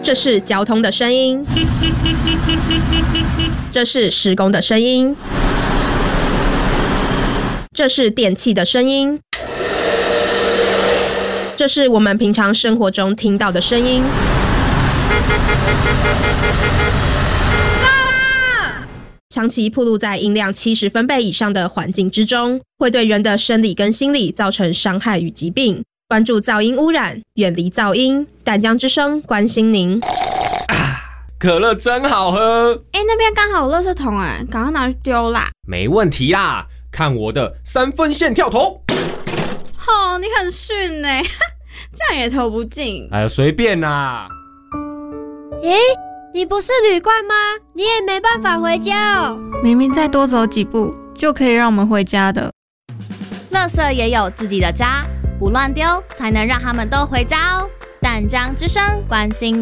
这是交通的声音，这是施工的声音，这是电器的声音，这是我们平常生活中听到的声音。长期暴露在音量70分贝以上的环境之中，会对人的生理跟心理造成伤害与疾病。关注噪音污染，远离噪音。淡江之声关心您。 可乐真好喝。 那边刚好有垃圾桶赶快拿去丢啦。 没问题啦，看我的3分线跳投。 你很逊这样也投不进。 随便啦。 你不是旅馆吗？你也没办法回家哦。 明明再多走几步就可以让我们回家的。 垃圾也有自己的家，不乱丢才能让他们都回家哦。淡江之声关心